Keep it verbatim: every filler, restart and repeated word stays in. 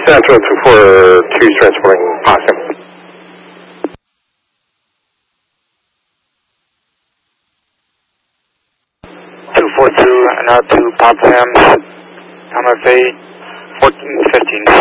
Central two four two transporting Possum. two four two and out to Possum, M F A fourteen fifteen.